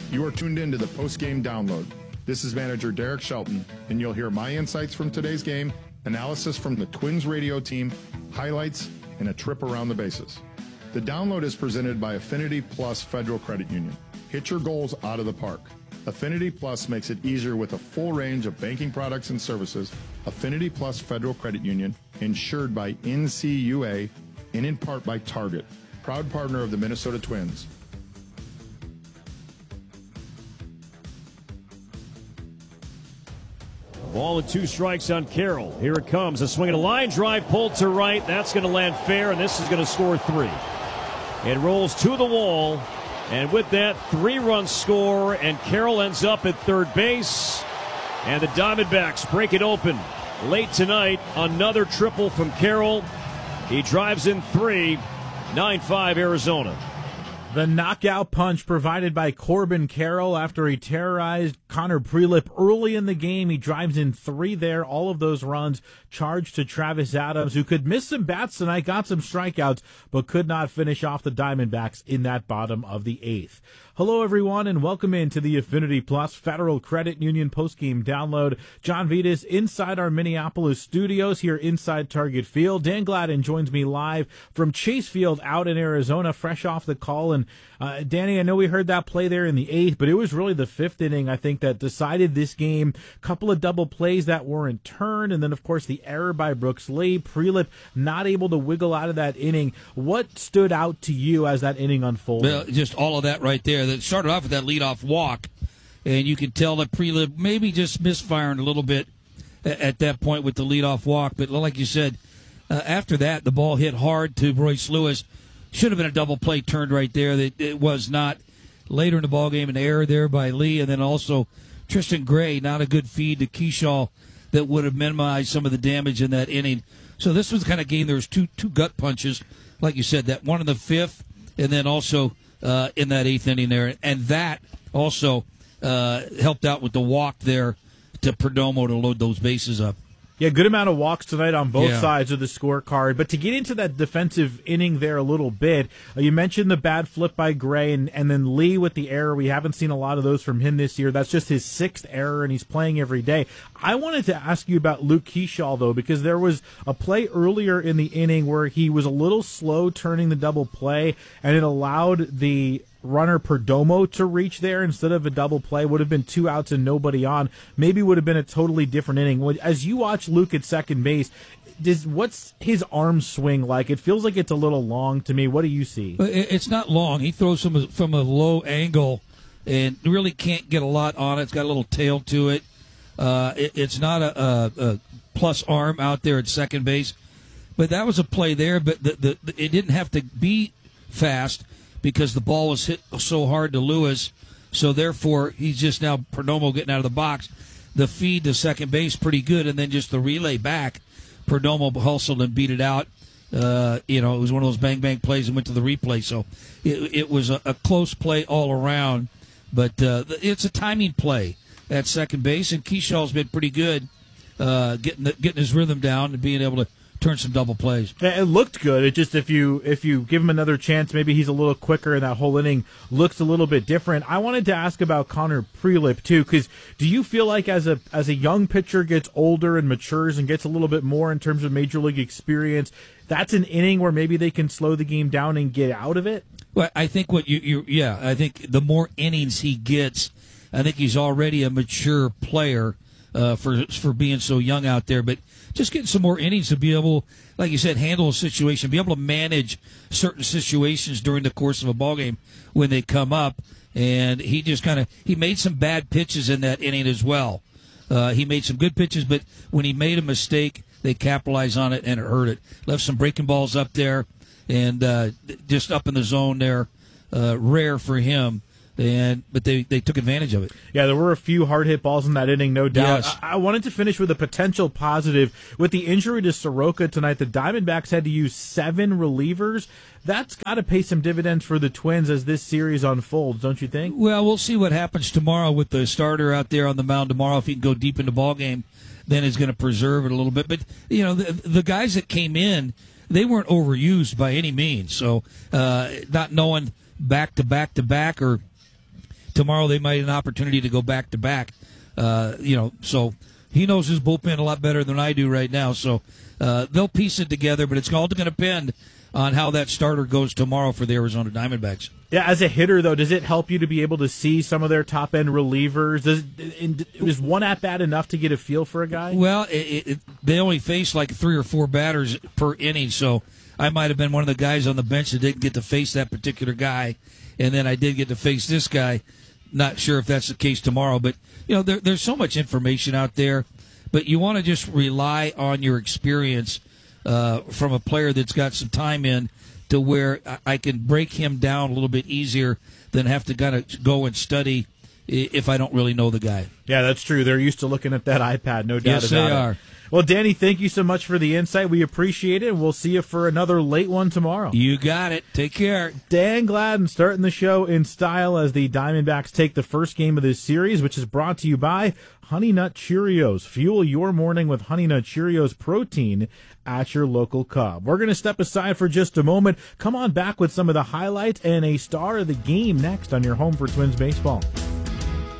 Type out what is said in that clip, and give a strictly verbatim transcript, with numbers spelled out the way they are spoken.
You are tuned in to the post-game download. This is manager Derek Shelton, and you'll hear my insights from today's game, analysis from the Twins radio team, highlights, and a trip around the bases. The download is presented by Affinity Plus Federal Credit Union. Hit your goals out of the park. Affinity Plus makes it easier with a full range of banking products and services. Affinity Plus Federal Credit Union, insured by N C U A and in part by Target, proud partner of the Minnesota Twins. Ball with two strikes on Carroll. Here it comes. A swing and a line drive pulled to right. That's going to land fair, and this is going to score three. It rolls to the wall, and with that, three-run score, and Carroll ends up at third base. And the Diamondbacks break it open late tonight. Another triple from Carroll. He drives in three. nine five Arizona. The knockout punch provided by Corbin Carroll after he terrorized Connor Prelip early in the game. He drives in three there. All of those runs charged to Travis Adams, who could miss some bats tonight, got some strikeouts, but could not finish off the Diamondbacks in that bottom of the eighth. Hello, everyone, and welcome into the Affinity Plus Federal Credit Union postgame download. John Vitas inside our Minneapolis studios here inside Target Field. Dan Gladden joins me live from Chase Field out in Arizona, fresh off the call. And uh, Danny, I know we heard that play there in the eighth, but it was really the fifth inning, I think, that decided this game. Couple of double plays that weren't turned, and then, of course, the error by Brooks Lee. Prelip not able to wiggle out of that inning. What stood out to you as that inning unfolded? Well, just all of that right there. That started off with that leadoff walk, and you could tell that Prelip maybe just misfiring a little bit at that point with the leadoff walk. But like you said, uh, after that, the ball hit hard to Royce Lewis. Should have been a double play turned right there. That it was not. Later in the ballgame, an error there by Lee, and then also Tristan Gray, not a good feed to Keyshaw that would have minimized some of the damage in that inning. So this was the kind of game, there was two two gut punches, like you said, that one in the fifth, and then also uh, in that eighth inning there. And that also uh, helped out with the walk there to Perdomo to load those bases up. Yeah, good amount of walks tonight on both yeah. sides of the scorecard. But to get into that defensive inning there a little bit, uh, you mentioned the bad flip by Gray, and, and then Lee with the error. We haven't seen a lot of those from him this year. That's just his sixth error, and he's playing every day. I wanted to ask you about Luke Keyshaw, though, because there was a play earlier in the inning where he was a little slow turning the double play, and it allowed the runner Perdomo to reach there instead of a double play. Would have been two outs and nobody on. Maybe would have been a totally different inning. As you watch Luke at second base, does what's his arm swing like? It feels like it's a little long to me. What do you see? It's not long. He throws from a, from a low angle and really can't get a lot on it. It's got a little tail to it. Uh, it it's not a, a, a plus arm out there at second base. But that was a play there, but the, the, the, it didn't have to be fast, because the ball was hit so hard to Lewis. So, therefore, he's just now Perdomo getting out of the box. The feed to second base, pretty good, and then just the relay back. Perdomo hustled and beat it out. Uh, you know, it was one of those bang-bang plays and went to the replay. So, it, it was a, a close play all around. But uh, it's a timing play at second base, and Keyshaw's been pretty good uh, getting the, getting his rhythm down and being able to turn some double plays. It looked good. It just, if you if you give him another chance, maybe he's a little quicker, and that whole inning looks a little bit different. I wanted to ask about Connor Prelip too, because do you feel like as a as a young pitcher gets older and matures and gets a little bit more in terms of major league experience, that's an inning where maybe they can slow the game down and get out of it? Well, I think what you you yeah, I think the more innings he gets, I think he's already a mature player uh, for for being so young out there, but just getting some more innings to be able, like you said, handle a situation, be able to manage certain situations during the course of a ballgame when they come up. And he just kind of he made some bad pitches in that inning as well. Uh, he made some good pitches, but when he made a mistake, they capitalized on it and it hurt it. Left some breaking balls up there, and uh, just up in the zone there. Uh, rare for him. And but they, they took advantage of it. Yeah, there were a few hard hit balls in that inning, no doubt. Yes. I, I wanted to finish with a potential positive. With the injury to Soroka tonight, the Diamondbacks had to use seven relievers. That's got to pay some dividends for the Twins as this series unfolds, don't you think? Well, we'll see what happens tomorrow with the starter out there on the mound tomorrow. If he can go deep into the ball game, then it's going to preserve it a little bit. But you know, the, the guys that came in, they weren't overused by any means. So uh, not knowing back to back to back or tomorrow they might have an opportunity to go back to back. Uh, you know, so he knows his bullpen a lot better than I do right now. So uh, they'll piece it together, but it's all going to depend on how that starter goes tomorrow for the Arizona Diamondbacks. Yeah, as a hitter, though, does it help you to be able to see some of their top-end relievers? Does, is one at-bat enough to get a feel for a guy? Well, it, it, they only face like three or four batters per inning, so I might have been one of the guys on the bench that didn't get to face that particular guy, and then I did get to face this guy. Not sure if that's the case tomorrow, but you know, there, there's so much information out there, but you want to just rely on your experience uh, from a player that's got some time in, to where I can break him down a little bit easier than have to kind of go and study if I don't really know the guy. Yeah, that's true. They're used to looking at that iPad, no doubt yes, about it. Yes, they are. Well, Danny, thank you so much for the insight. We appreciate it, and we'll see you for another late one tomorrow. You got it. Take care. Dan Gladden starting the show in style as the Diamondbacks take the first game of this series, which is brought to you by Honey Nut Cheerios. Fuel your morning with Honey Nut Cheerios protein at your local Cub. We're going to step aside for just a moment. Come on back with some of the highlights and a star of the game next on your home for Twins baseball.